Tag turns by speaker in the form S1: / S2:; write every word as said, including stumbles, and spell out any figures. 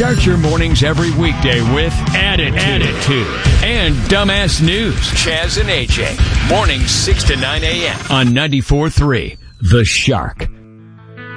S1: Start your mornings every weekday with Attitude, Attitude and Dumbass News. Chaz and A J. Mornings six to nine a.m. on ninety-four point three The Shark.